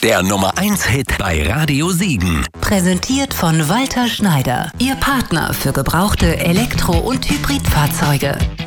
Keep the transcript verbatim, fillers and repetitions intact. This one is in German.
der Nummer eins Hit bei Radio Siegen. Präsentiert von Walter Schneider, Ihr Partner für gebrauchte Elektro- und Hybridfahrzeuge.